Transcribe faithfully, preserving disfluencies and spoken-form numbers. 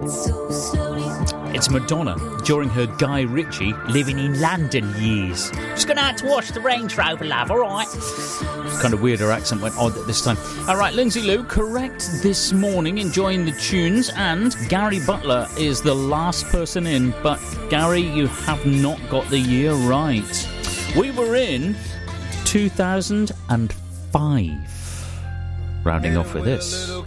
It's Madonna during her Guy Ritchie living in London years. Just going out to wash the Range Rover, love, all right? It's kind of weird, her accent went odd at this time. All right, Lindsay Lou, correct this morning, enjoying the tunes, and Gary Butler is the last person in, but Gary, you have not got the year right. We were in two thousand five. Rounding off with this.